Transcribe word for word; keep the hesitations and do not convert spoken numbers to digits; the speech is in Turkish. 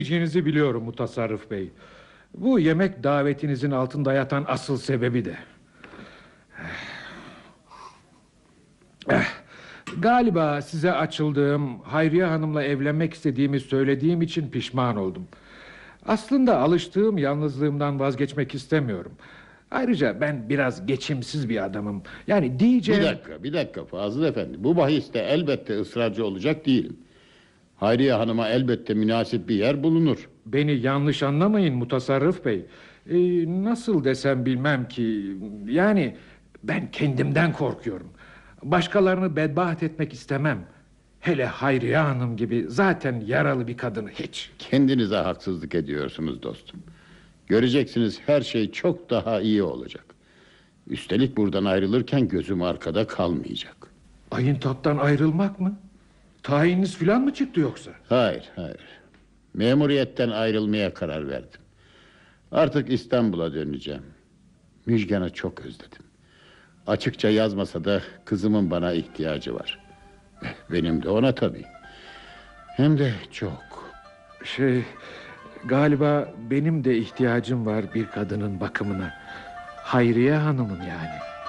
Diyeceğinizi biliyorum Mutasarrıf Bey. Bu yemek davetinizin altında yatan asıl sebebi de. Eh, Galiba size açıldığım, Hayriye Hanım'la evlenmek istediğimi söylediğim için pişman oldum. Aslında alıştığım yalnızlığımdan vazgeçmek istemiyorum. Ayrıca ben biraz geçimsiz bir adamım. Yani diyeceğim... Bir dakika, bir dakika Fazıl Efendi. Bu bahiste elbette ısrarcı olacak değilim. Hayriye Hanım'a elbette münasip bir yer bulunur. Beni yanlış anlamayın Mutasarrıf Bey. Ee, nasıl desem bilmem ki... Yani ben kendimden korkuyorum. Başkalarını bedbaht etmek istemem. Hele Hayriye Hanım gibi zaten yaralı bir kadını hiç. Kendinize haksızlık ediyorsunuz dostum. Göreceksiniz her şey çok daha iyi olacak. Üstelik buradan ayrılırken gözüm arkada kalmayacak. Ayıntap'tan ayrılmak mı? Tayininiz filan mı çıktı yoksa? Hayır, hayır. Memuriyetten ayrılmaya karar verdim. Artık İstanbul'a döneceğim. Müjgan'ı çok özledim. Açıkça yazmasa da kızımın bana ihtiyacı var. Benim de ona tabii. Hem de çok. Şey, galiba benim de ihtiyacım var bir kadının bakımına. Hayriye Hanım'ın yani.